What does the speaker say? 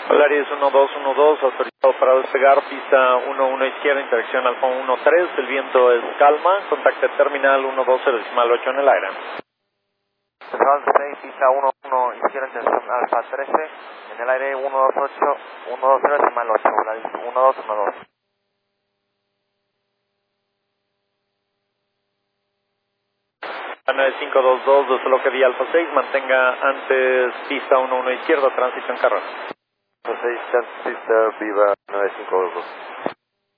Polaris 1212, autorizado para despegar, pista 11 izquierda, interacción Alfa 13, el viento es calma, contacte terminal 120.8 en el aire. Central 6, pista 11 izquierda, interacción Alfa 13, en el aire 120.8, Polaris 1212. 9522, desbloque de Alfa 6, mantenga antes pista 11 izquierda, tránsito en carrera. Alfa 6, pista viva 9522.